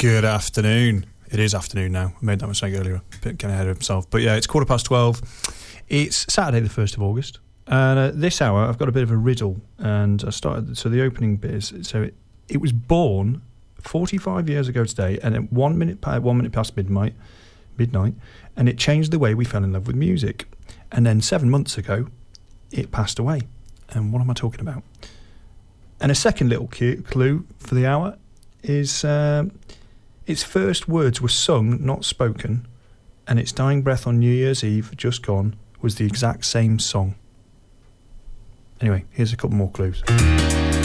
Good afternoon. It is afternoon now. I made that mistake earlier. A bit getting ahead of himself. But yeah, it's 12:15. It's Saturday the 1st of August. And this hour, I've got a bit of a riddle. And I started, so the opening bit is, so it was born 45 years ago today, and at 1 minute past midnight, and it changed the way we fell in love with music. And then 7 months ago, it passed away. And what am I talking about? And a second little clue for the hour is its first words were sung, not spoken, and its dying breath on New Year's Eve, just gone, was the exact same song. Anyway, here's a couple more clues.